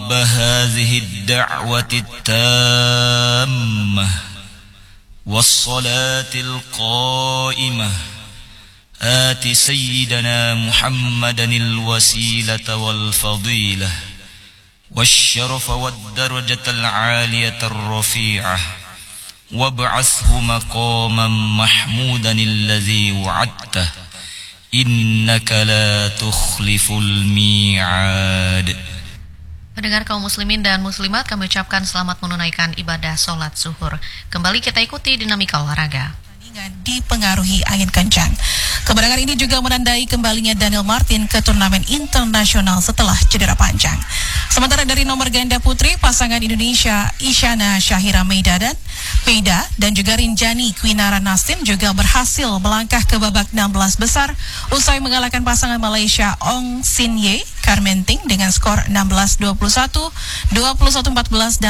رب هذه الدعوة التامة والصلاة القائمة آت سيدنا محمدا الوسيلة والفضيلة والشرف والدرجة العالية الرفيعة وابعثه مقاما محمودا الذي وعدته إنك لا تخلف الميعاد. Pendengar kaum muslimin dan muslimat, kami ucapkan selamat menunaikan ibadah sholat zuhur. Kembali kita ikuti dinamika olahraga. Dipengaruhi angin kencang. Kemenangan ini juga menandai kembalinya Daniel Martin ke turnamen internasional setelah cedera panjang. Sementara dari nomor ganda putri, pasangan Indonesia Isyana Syahira Meida dan juga Rinjani Kwinara Nastin juga berhasil melangkah ke babak 16 besar usai mengalahkan pasangan Malaysia Ong Sin Ye Karmenting dengan skor 16-21, 21-14 dan